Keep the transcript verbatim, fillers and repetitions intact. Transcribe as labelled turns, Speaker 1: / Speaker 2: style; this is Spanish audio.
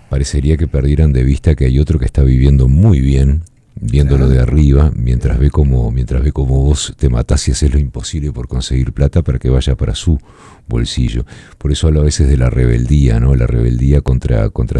Speaker 1: parecería que perdieran de vista que hay otro que está viviendo muy bien, viéndolo
Speaker 2: Claro.
Speaker 1: de arriba, mientras ve como mientras ve como vos te matás y haces lo imposible por conseguir plata para que vaya para su bolsillo. Por eso hablo a veces de la rebeldía, ¿no? La rebeldía contra, contra